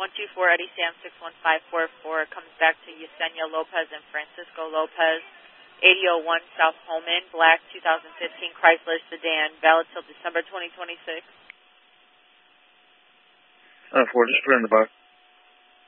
124 Eddie Sam 61544 comes back to Yesenia Lopez and Francisco Lopez. 8001 South Holman, black 2015 Chrysler sedan, valid till December 2026. 4, just put it in the box.